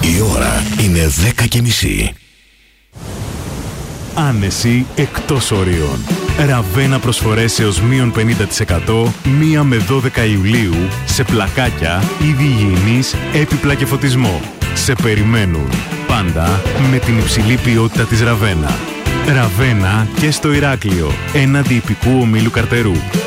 Η ώρα είναι 10:30. Άνεση εκτός ορίων. Ραβένα προσφορές έως -50% 1 με 12 Ιουλίου σε πλακάκια, είδη υγιεινής, έπιπλα και φωτισμό. Σε περιμένουν. Πάντα με την υψηλή ποιότητα της Ραβένα. Ραβένα και στο Ηράκλειο, έναντι ιππικού ομίλου Καρτερού.